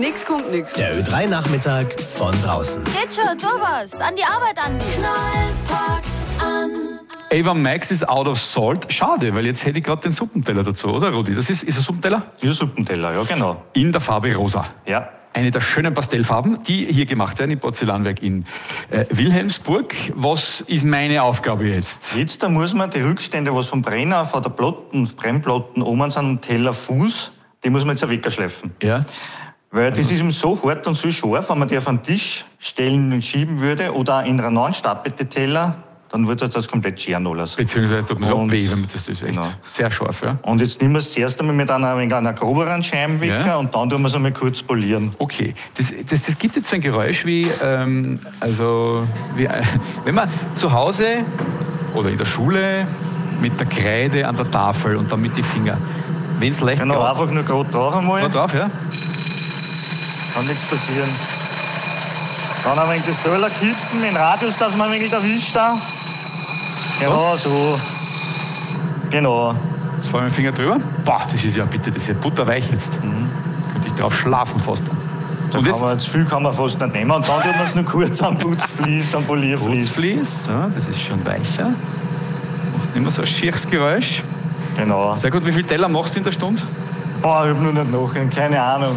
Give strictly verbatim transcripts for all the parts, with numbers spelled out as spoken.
nix kommt nix. Der Ö drei Nachmittag von draußen. Geht schon, tu was. An die Arbeit, Andi. Knall packt an. Ava Max ist out of salt. Schade, weil jetzt hätte ich gerade den Suppenteller dazu, oder Rudi? Das ist, ist ein Suppenteller? Ja, Suppenteller, ja genau. In der Farbe rosa. Ja. Eine der schönen Pastellfarben, die hier gemacht werden im Porzellanwerk in äh, Wilhelmsburg. Was ist meine Aufgabe jetzt? Jetzt da muss man die Rückstände, was vom Brenner, von der Platten, Brennplatten oben sind, am Tellerfuß, die muss man jetzt auch wegschleifen. Ja. Weil das ist eben so hart und so scharf, wenn man die auf einen Tisch stellen und schieben würde oder in einen anstapelten Teller, dann würde das komplett scheren alles. Beziehungsweise tut man es Und- abweh, damit das, das ist echt Genau. sehr scharf. Ja? Und jetzt nehmen wir es zuerst einmal mit einer, mit einer groberen Scheibenwecker Ja. und dann tun wir es einmal kurz polieren. Okay, das, das, das gibt jetzt so ein Geräusch wie, ähm, also, wie, äh, wenn man zu Hause oder in der Schule mit der Kreide an der Tafel und dann mit den Fingern, wenn es leicht Genau, graut- einfach nur gerade drauf einmal, Mal drauf, ja? kann nichts passieren. Dann ein wenig das Teller kippen, in Radius, dass man ein wenig erwischt da. Genau, so. Genau. Jetzt fahren wir den Finger drüber. Boah, das ist ja bitte, das ist ja butterweich jetzt. Mhm. Könnte ich drauf schlafen fast. Da Und kann jetzt man, zu viel kann man fast nicht nehmen. Und dann tut man es nur kurz am Putzflies, am Polierflies. Putzflies, ja, das ist schon weicher. Macht immer so ein schieres Geräusch. Genau. Sehr gut, wie viele Teller machst du in der Stunde? Boah, ich hab nur nicht nachher, keine Ahnung.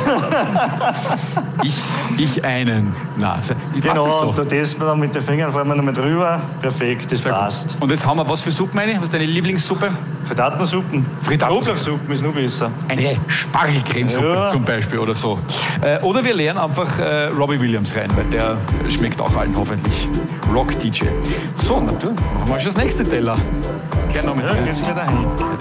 Ich, ich einen. Nein, passt Genau, das und so? da testen wir dann mit den Fingern, fahren wir noch mal drüber. Perfekt, das Sehr gut. passt. Und jetzt haben wir was für Suppe, meine? Was ist deine Lieblingssuppe? Frittatensuppen. Frittatensuppen. Knoblauchsuppen ist noch besser. Eine Spargelcremesuppe Ja. zum Beispiel oder so. Äh, oder wir leeren einfach äh, Robbie Williams rein, weil der schmeckt auch allen hoffentlich. Rock-D J. So, na du, machen wir schon das nächste Teller. Gleich noch mit Ja, geht's wieder hin.